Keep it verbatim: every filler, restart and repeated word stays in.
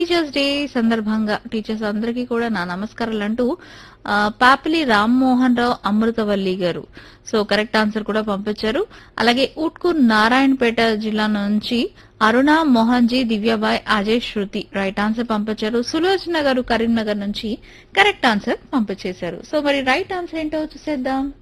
Teachers day సందర్భంగా teachers అందరికీ కూడా నా నమస్కారాలు అంటూ ఆ, పాపిలి రామ్మోహన్ రావు అమృతవల్లి గారు సో కరెక్ట్ ఆన్సర్ కూడా పంపించారు. అలాగే ఉట్కూర్ నారాయణపేట జిల్లా నుంచి అరుణ మోహన్ జీ దివ్యాబాయ్ అజయ్ శృతి రైట్ ఆన్సర్ పంపించారు. సులోచన గారు కరీంనగర్ నుంచి కరెక్ట్ ఆన్సర్ పంపించేశారు. సో మరి రైట్ ఆన్సర్ ఏంటో చూసేద్దాం.